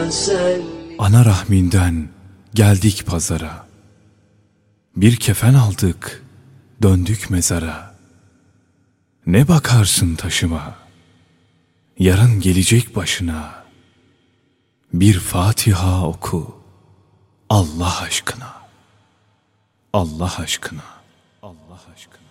Ana rahminden geldik pazara, bir kefen aldık, döndük mezara. Ne bakarsın taşıma, yarın gelecek başına. Bir Fatiha oku, Allah aşkına, Allah aşkına, Allah aşkına.